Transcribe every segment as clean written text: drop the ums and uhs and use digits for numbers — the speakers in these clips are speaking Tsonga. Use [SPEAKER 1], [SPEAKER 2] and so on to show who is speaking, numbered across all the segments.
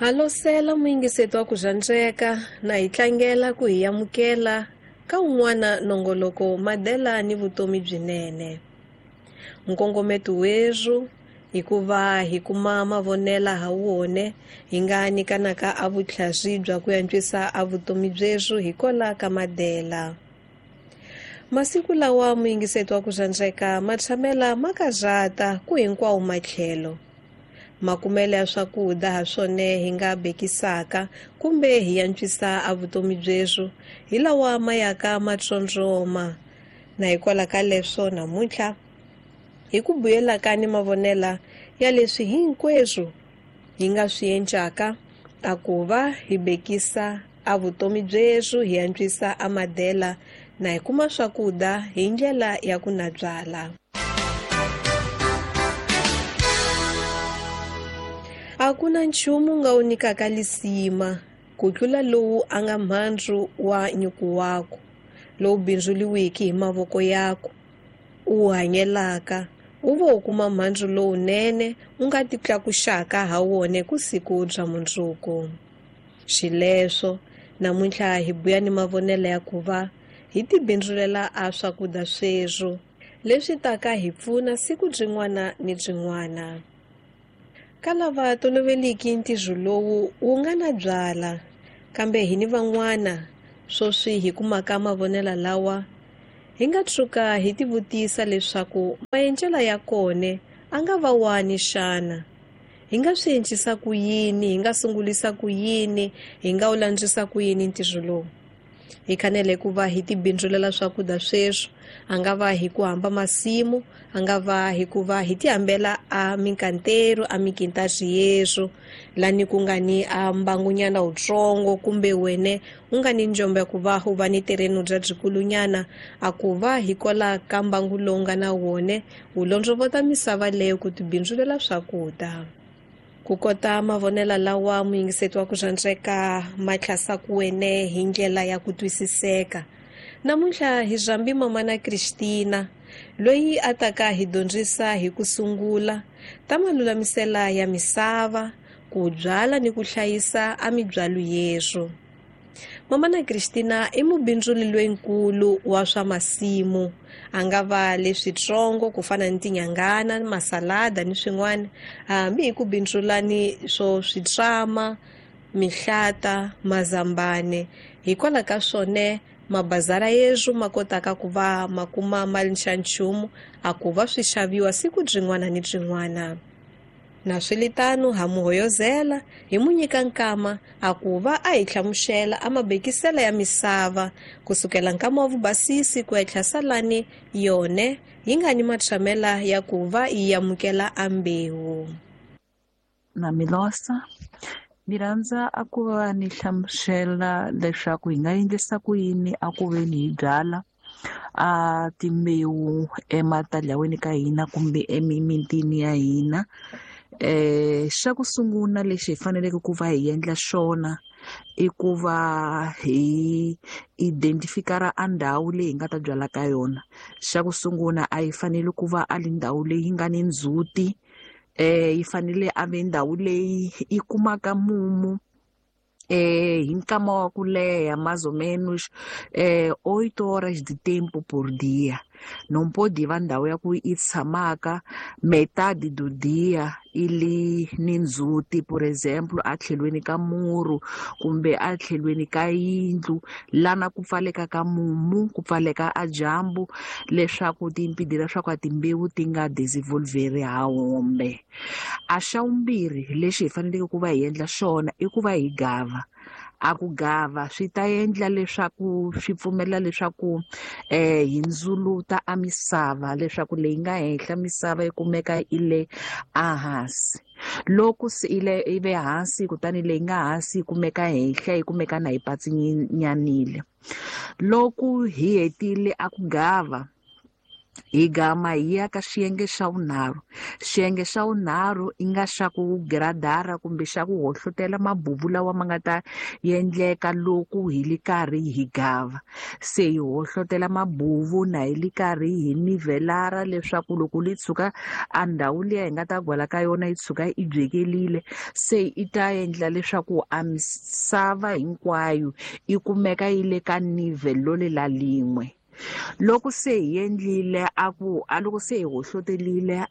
[SPEAKER 1] Halosela muingiseti wa ku zhandzeka na hi tlangela ku hi amukela ka un'wana nongoloko madela ni vutomi byinene. Nkongometo weru hi ku va hi kuma mavonela ha wone hi nga nyikanaka a vutlhari bya ku yantswisa a vutomi byeru hi kola ka madela. Masiku lawa muingiseti wa ku zhandzeka ma tshamela ma karhata ku hinkwawo matlhelo. Makumele ya swakudya ha swone hi nga bekisaka kumbe hi yantswisa a vutomi byeru hi lawa ma yaka ma tsondzoma, na hikwalaho ka leswo namuntlha hi ku buyela ka ni mavonela ya leswi hinkwerhu hi nga swi endlaka a ku va hi bekisa a vutomi byeru hi yantswisa a madela na hi kuma swakudya hi ndlela ya ku na byala. A ku na nchumu nga wu nyikaka lisima ku tlula lowu a nga mhandzu wa nyuku wako, lowu bindzuriwiki hi mavoko yako, u wu hanyelaka, u va u kuma mhandzu lowunene u nga ti tlakuxaka ha wone ku siku bya mundzuku. Xileswo namuntlha hi buya ni mavonelo ya ku va hi ti bindzulela a swakudya sweswo leswi taka hi pfuna siku byin'wana ni byin'wana. Ka lava toloveliki ntirho lowu wu nga na byala, kambe hi ni van'wana swoswi hi kumaka mavonela lawa hi nga tshuka hi tivutisa leswaku maendlelo ya kone a nga va wani xana, hi nga swi endlisa ku yini, hi nga sungulisa ku yini, hi nga wu landzisa ku yini ntirho lowu. Hi kanele ku va hi ti bindzulela swakudya sweswo, a nga va hi ku hamba masimu, a nga va hi ku va hi ti hambela a minkantero a mikintazi yesu lani ku nga ni a mbangunyana wutsongo, kumbe wene u nga ni njombe ku va u va ni terenu bya byikulunyana a ku va hi kola ka mbangu lowu nga na wone wu londzovota misava leyo ku ti bindzulela swakudya. Ku kota mavonela lawa muingiseti wa ku zhandzeka ma tlhasaku wene hi ndlela ya ku twisiseka. Namuntlha hi zambi mamana Kristina loyi a taka hi dyondzisa hi ku sungula ta malulamisela ya misava, ku byala ni ku hlayisa a mibyalo yesu. Mamana Kristina i mubindzuli loyinkulu wa swa masimu, a nga va leswitsongo ku fana ni tinyangana, masalada ni swin'wana, hambi hi ku bindzula ni swo switsama, mihlata, mazambane. Hikwalaho ka swone mabazara yesu ma kotaka ku va ma kuma mali xa nchumu a ku va swi xaviwa siku byin'wana ni byin'wana. Na swilitano ha muhoyozela hi mu nyika nkama a ku va a hi hlamuxela a mabekisela ya misava kusukela nkama wa vubasisi ku ya tlhasalani yone yi nga ni matshamela ya ku va hi amukela a mbewu.
[SPEAKER 2] Na milosa ni rhandza a ku va ni hlamusela leswaku hi nga endlisa ku yini a ku ve ni hi byala a timbewu ematalyaweni ka hina kumbe emimitini ya hina. Xa ku sungula lexi hi faneleke ku va hi endla xona i ku va hi identify-ra a ndhawu leyi hi nga ta byala ka yona. Xa ku sungula a yi fanele ku va a li ndhawu leyi nga ni ndzhuti, yi fanele a ve ndhawu leyi yi kumaka mumu hi nkama wa ku leha mais ou menos 8 horas de tempo por dia. Não pode va ndhawu ya ku yi tshamaka metade do dia ili ni ndzhuti, por exemplo a tlhelweni ka muru kumbe a tlhelweni ka yindlu lana ku pfaleka ka mumu, ku pfaleka a dyambu, leswaku ti impidi leswaku a timbewu ti nga desenvolveri ha hombe. A xa vumbirhi lexi hi faneleke ku va hi endla xona i ku va hi gava. A ku gava swi ta endla leswaku swi pfumela leswaku hi ndzuluta a misava, leswaku leyi nga henhla misava yi kumeka yi le ehansi. Loko se yi ve hansi kutani leyi nga hansi yi kumeka henhla yi kumeka na yi patsinyanile. Loko hi hetile a ku gava hi gama hi ya ka xiyenge xa vunharhu. Xiyenge xa vunharhu i nga xa ku giradara kumbe xa ku hohlotela mabuvu lawa ma nga ta endleka loko hi ri karhi hi gava. Se hi hohlotela mabuvu na hi ri karhi hi nivhelara leswaku loko li tshuka a ndhawu liya hi nga ta gwala ka yona yi tshuka yi byekelile, se i ta endla leswaku a misava hinkwayo yi kumeka yi le ka nivhelo lela lin'we. Loko se hi endlile loko se hi hohlotelile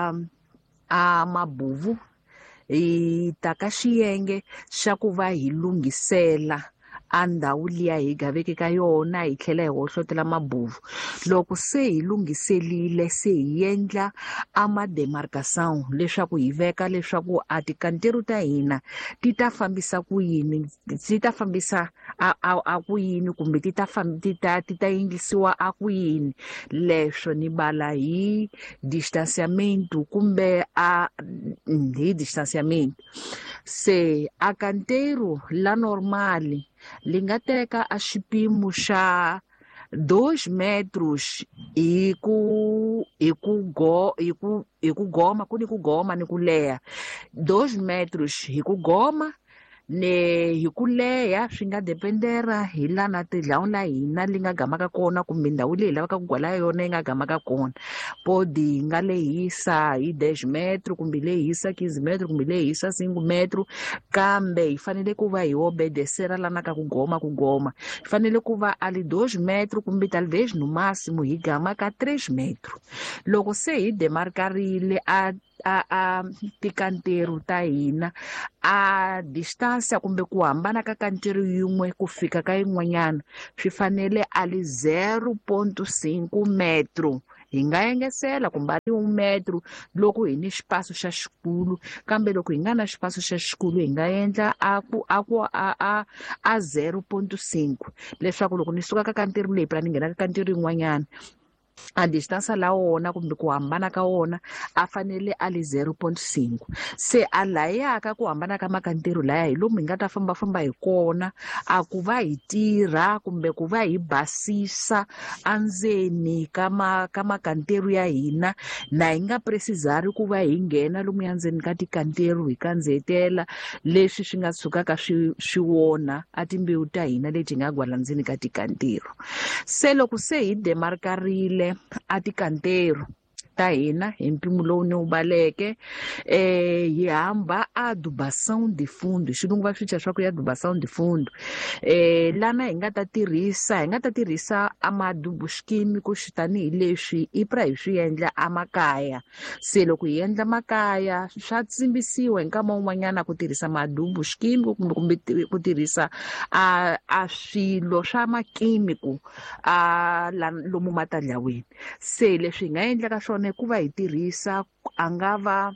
[SPEAKER 2] a mabuvu, hi ta ka xiyenge xa ku va hi lunghisela a ndhawu liya hi gaveke ka yona hi tlhela hi hohlotela mabuvu. Loko se hi lunghiselile se hi endla a mademarcation leswaku hi veka leswaku a tikantero ta hina ti ta fambisa ku yini, ti ta fambisa a ku yini kumbe ti ta endlisiwa a ku yini. Leswo ni bala hi distanciamento kumbe hi distanciamento. Se a kantero la normali li nga teka a xipimo xa 2 metros hi ku goma, ku ni ku goma ni ku leha. 2 metros hi ku goma ne hi ku leha, swi nga dependera hi lana tindhawu la hina li nga gamaka kona kumbe ndhawu leyi hi lavaka ku gwala yona yi nga gamaka kona. Podi yi nga lehisa hi 10 metro kumbe lehisa 15 metro kumbe lehisa 5 metro, kambe hi fanele ku va hi obedesera lana ka ku goma. Hi fanele ku va ali 2 metro kumbe talvez no máximo hi gama ka 3 metro. Loko se hi demarcarile a tikantero ta hina, a distância kumbe ku hambana ka kantero yin'we ku fika ka yin'wanyana swi fanele ali 0.5 metro. Hi nga engesela kumbe ali 1 metro loko hi ni xipaso xa xikulu, kambe loko hi nga na xipaso xa xikulu hi nga endla a 0.5 leswaku loko ni suka ka kantero leyi ni nghena ka kantero yin'wanyana, a distância la wona kumbe ku hambana ka wona a fanele ali 0.5. Se a layaka ku hambana ka makantero laya hi lomu hi nga ta fambafamba hi kona, a ku va hi tirha kumbe ku va hi basisa andzeni ka makantero ya hina, na hi nga precisari ku va hi nghena lomu ya ndzeni ka tikantero hi kandzetela leswi swi nga tshukaka swi wona a timbewu ta hina leti hi nga gwala ndzeni ka tikantero. Se loko se hi demarcarile a tikantero ta hina hi mpimo lowu ni wu baleke, hi hamba a adubação de fundo, hi xilungu va swi swa ku ya adubação de fundo. Lana hi nga ta tirhisa a madubo xikimico tanihileswi hi swi endla emakaya. Se loko hi endla makaya swa tsimbisiwa hi nkama wun'wanyana ku tirhisa madubo xikimico kumbe ku tirhisa a swilo swa makimico lomu matandlyaweni. Se leswi hi nga endlaka swona ku va hi tirhisa a nga va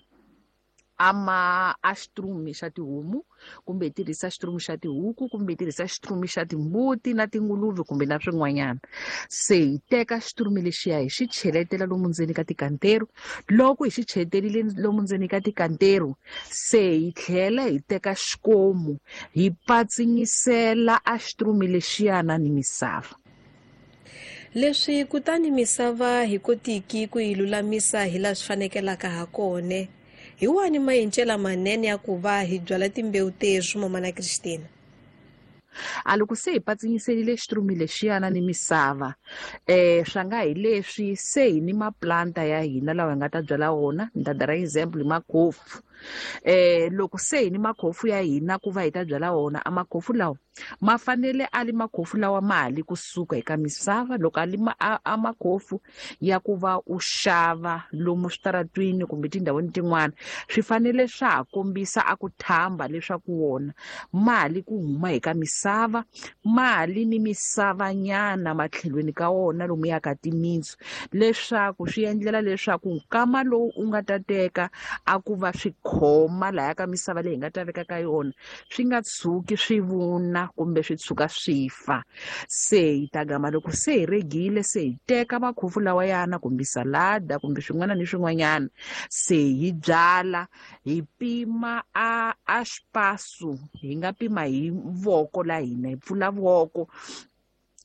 [SPEAKER 2] a xitrume xa tihomu, kumbe hi tirhisa xitrume xa tihuku, kumbe hi tirhisa xitrume xa timbuti na tinguluve kumbe na swin'wanyana. Se hi teka xitrume lexiya hi xi cheletela lomu ndzeni ka tikantero. Loko hi xi cheleterile lomu ndzeni ka tikantero, se hi tlhela hi teka xikomu hi patsinyisela a xitrume lexiyana ni misava.
[SPEAKER 1] Leswi kutani misava hi kotiki ku yi lulamisa hi laha swi fanekelaka ha kone, hi wani maendlelo manene ya ku va hi byala timbewu tesu, Mamana Christina?
[SPEAKER 2] A loko se hi patsinyiserile xitrume lexiyana ni misava, swa nga hi leswi se hi ni maplanta ya hina lawa hi nga ta byala wona. Ni ta dara example makhofu. Loko se hi ni makhofu ya hina ku va hi ta byala wona, a makhofu lawa ma fanele ali makhofu lawa mali kusuka eka misava. Loko ali a makhofu ya ku va u xava lomu switaratwini kumbe tindhawini tin'wana, swi fanele swa ha kombisa a ku thamba leswaku wona mali ku huma eka misava, mali ni misava nyana matlhelweni ka wona lomu ya ka timitsu, leswaku swi endlela leswaku nkama lowu u nga ta teka a ku va swi khoma laya ka misava leyi hi nga ta veka ka yona, swi nga tshuki swi vuna kumbe swi tshuka swi fa. Se hi ta gama loko se hi regile, se hi teka makhofu lawa yana kumbe salada kumbe swin'wana ni swin'wanyana, se hi byala hi pima a xipaso, hi nga pima hi voko la hina, hi pfula voko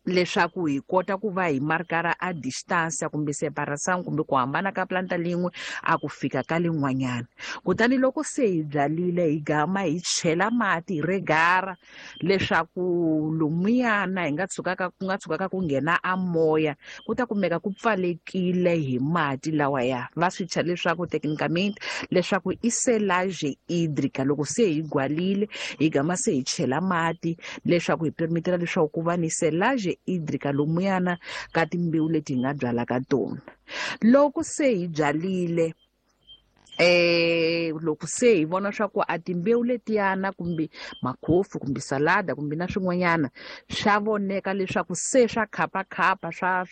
[SPEAKER 2] leswaku hi kota ku va hi markara a distance kumbe separation kumbe ku hambana ka planta lin'we a ku fika ka lin'wanyana. Kutani loko se hi byalile hi gama hi chela mati hi regara leswaku lomuyana hi nga tshukaka ku nghena a moya ku ta kumeka ku pfalekile hi mati lawaya. Va swi tshya leswaku technicamente leswaku i selage hydrica. Loko se hi gwalile hi gama se hi chela mati leswaku hi permetela leswaku ku va ni selage hydrica lomuyana ka timbewu leti hi nga byalaka tona. Loko se hi byalile loko se hi vona swa ku a timbewu letiyana kumbe makhofu kumbe salada kumbe na swin'wanyana swa voneka leswaku se swa khapakhapa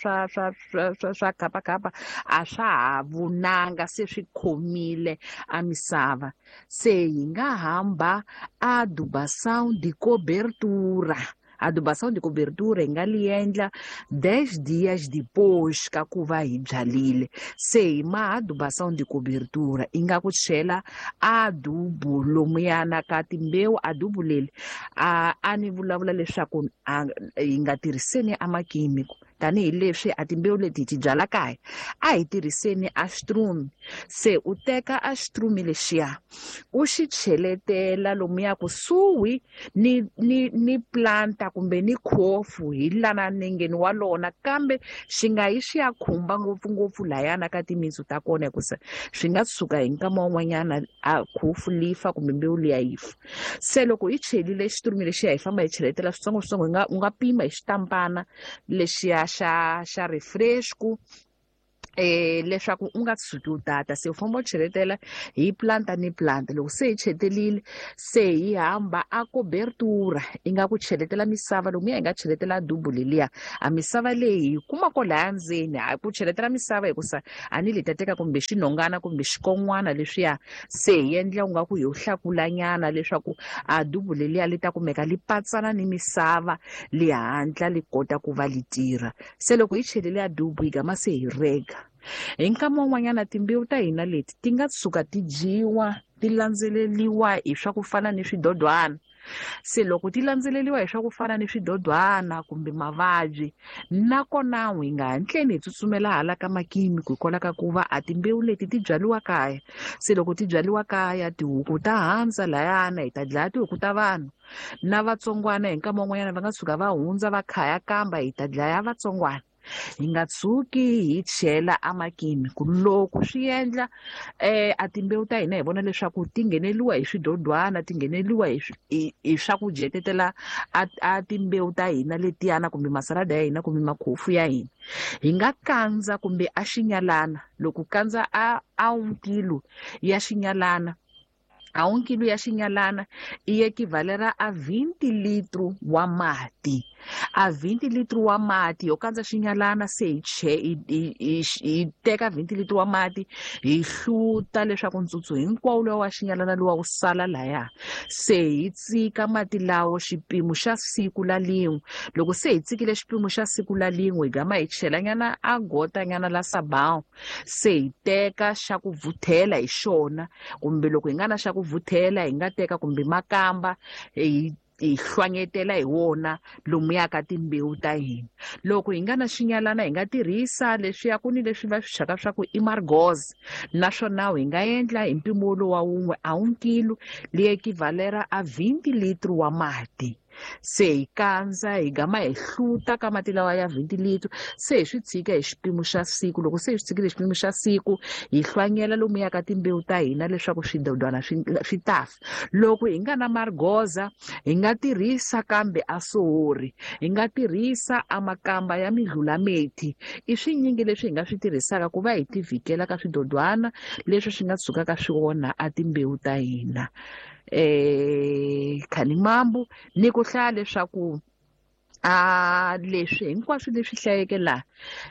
[SPEAKER 2] swa khapakhapa a swa ha vunanga se swi khomile a misava, se hi nga hamba adubação de cobertura. Adubação de cobertura hi nga li endla 10 dias depois ka ku va hi byalile. Se hi adubação de cobertura i nga ku chela adubo lomuyana ka timbewu. Adubo leli a ni vulavula leswaku hi nga tirhiseni amakimiko tanihileswi a timbewu leti hi ti byala kaya a hi tirhiseni astrumi. Se u teka astrumi lexiya u xi cheletela lomuya kusuhi ni planta kumbe ni khofu hi lana nengeni wa lona, kambe xi nga yi xi ya khumba ngopfungopfu layana ka timitsu ta kona hikusa swi nga suka hi nkama wun'wanyana a khofu lifa kumbe mbewu liya yi fa. Se loko hi chelile xiturumi lexiya hi famba hi cheletela switsongoswitsongo u nga pima hi xitampana lexiya xa refresco leswaku u nga tshuki u tata. Se u famba u cheletela hi planta ni planta. Loko se hi chetelile se hi hamba a cobertura i nga ku cheletela misava lomuya hi nga cheletela adubo leliya. A misava leyi hi kuma ko laya ndzeni a ku cheletela misava hikusa a ni le ta teka kumbe xinhongana kumbe xikon'wana leswiya se hi endla ku nga ku hi yo hlakulanyana leswaku adubo leliya li ta kumeka li patsana ni misava li hatla li kota ku va li tirha. Se loko hi chelele adubo hi gama se hi rega hi nkama wun'wanyana timbewu ta hina leti ti nga tshuka ti dyiwa ti landzeleliwa hi swa ku fana ni swidodwana. Se loko ti landzeleliwa hi swa ku fana ni swidodwana kumbe mavabyi nakona hi nga hatleni hi tsutsumela hala ka makimiko hikwalaho ka ku va a timbewu leti ti byaliwa kaya. Se loko ti byaliwa kaya tihuku ta handza layana hi ta dlaya tihuku ta vanhu na vatsongwana hi nkama wun'wanyana va nga tshuka va hundza va khaya kamba hi ta dlaya vatsongwana. Hi nga tshuki hi chela amakimiko. Loko swi endla a timbewu ta hina hi vona leswaku ti ngheneliwa hi swidodwana ti ngheneliwa hi swakudya tetela a timbewu ta hina letiyana kumbe masalada ya hina kumbe makhofu ya hina hi nga kandza kumbe a xinyalana. Loko kandza a 1 kilo ya xinyalana a 1 kilo ya xinyalana i equivalera a 20 litro wa mati. A 20 litro wa mati yo kandza xinyalana se hi teka 20 litro wa mati hi hluta leswaku ntsutsu hinkwawo lowa wa xinyalana lowa wu sala laya. Se hi tsika mati lawo xipimo xa siku lalin'we. Loko se hi tsikile xipimo xa siku lalin'we hi gama hi chelanyana a gotanyana la sabão. Se hi teka xa ku vuthela hi xona kumbe loko hi nga na xa ku vuthela hi nga teka kumbe makamba hi hlwanyetela hi wona lomuya ka timbewu ta hina. Loko hi nga na xinyalana hi nga tirhisa leswiya ku ni leswi va swi chaka swa ku i margoz naswona hi nga endla hi mpimo lowa wun'we a 1 kilo li equivalera a 20 litro wa mati. Se hi kandza hi gama hi hluta ka mati lawa ya 20 litro se hi swi tshika hi xipimo xa siku. Loko se hi swi tshikile hi xipimo xa siku hi hlwanyela lomuya ka timbewu ta hina leswaku swidodwana swi tafa. Loko hi nga na margoza hi nga tirhisa kambe a sohori hi nga tirhisa a makamba ya midlulameti. I swinyingi leswi hi nga swi tirhisaka ku va hi tivhikela ka swidodwana leswi swi nga tshukaka swi onha a timbewu ta hina. Khanimambo ni ku hlaya leswaku leswi hinkwaswo leswi hlayeke laha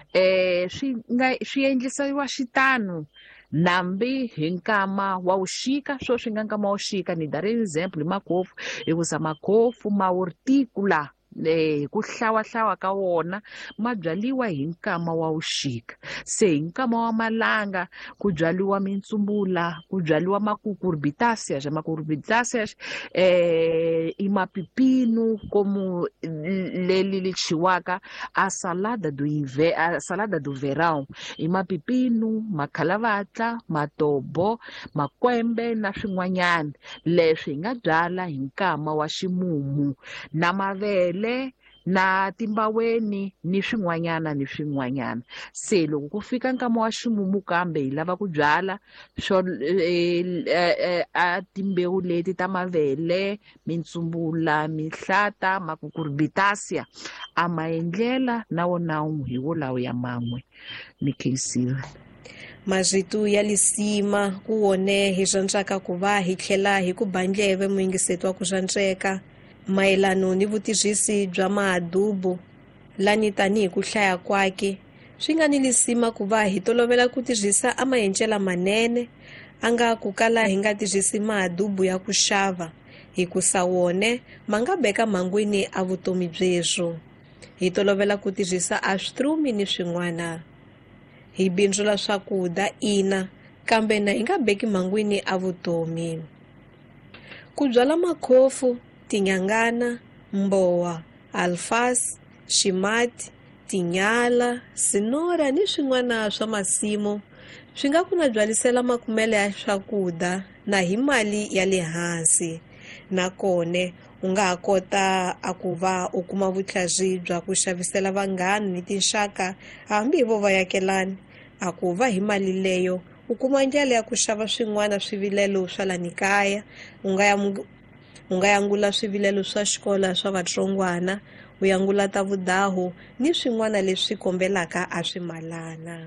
[SPEAKER 2] swi endlisiwa xitano nambi hi nkama wa wuxika. Swi nga nkama wa wuxika ni dare example makhofu hikusa makhofu ma urticula ku hlawahlawa ka wona ma byaliwa hi nkama wa vuxika. Se hi nkama wa malanga ku byaliwa mintsumbula, ku byaliwa macucurbitáceas i mapipino como leli lichiwaka a salada do verão, i mapipino, makalavatla, matobo, makwembe na swin'wanyana leswi hi nga byala hi nkama wa ximumu, na mavele na timbaweni ni swin'wanyana. Se loko ku fika nkama wa ximumu kambe hi lava ku byala a timbewu leti ta mavele, mintsumbula, mihlata, macucurbitácea, a maendlela na wona hi wolawo ya man'we ni khensile.
[SPEAKER 1] Mazito ya lisima ku wone hi zvandzaka ku va hi tlhela hi ku bandleve muingiseti wa ku zvandzeka mayelano ni vutibyisi bya maadubo lani tanihi ku hlaya kwake swi nga ni lisima ku va hi tolovela ku tirhisa a maendlela manene a nga ku kala hi nga tirhisi maadubo ya ku xava hikusa wone ma nga beka mangwini a vutomi byeswo. Hi tolovela ku tirhisa astrumi ni swin'wana. Hi bindzula swakudya ina kambe na hi nga beki mangwini a vutomi. Ku byala makhofu, tinyangana, mbowa, alfasi, ximati, tinyala, sinora ni swin'wana swa masimu swi nga ku na byalisela makumele ya swakudya na hi mali ya le hansi. Nakone u nga ha kota a ku va u kuma vutlhari bya ku xavisela vanghana ni tinxaka hambi hi vo vayakelani a ku va hi mali leyo u kuma ndlela ya ku xava swin'wana swivilelo swa lani kaya u nga yangula swivilelo swa xikola swa vatsongwana u yangula ta vudahu ni swin'wana leswi kombelaka a swimalana.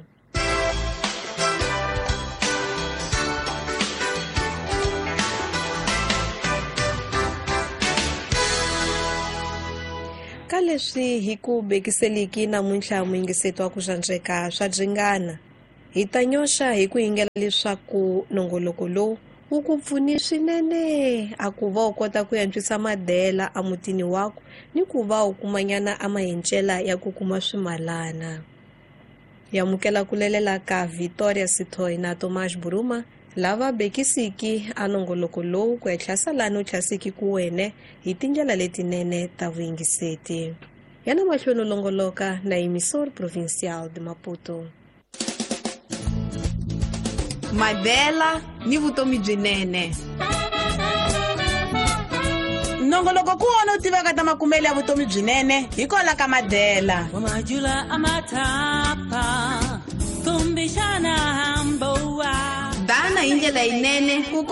[SPEAKER 1] Ka leswi hi ku bekiseliki namuntlha muingiseti wa ku zvandzeka swa dzingana hi ta nyoxa hi ku yingela leswaku nongoloko lowu wu ku pfuni swinene a ku va u kota ku yantswisa madela a mutini wako ni ku va u kumanyana a mahencela ya ku kuma swimalana. Yamukela ku lelela ka Victoria Sithoyi na Tomas Buruma lava bekisiki a nongoloko lowu ku etlhasa lani u tlhasiki ku wene hi tindlela letinene ta vuyingiseti. Yana mahlweni u longoloka na emisor provincial de Maputo.
[SPEAKER 3] Madela ni vutomi byinene. Nongoloko ku wona u tivaka ta makumele ya vutomi byinene hi kola ka Madela.
[SPEAKER 4] Wamajula amatapa tumbishana hamboa.
[SPEAKER 3] Dana hi ndlela yinene ku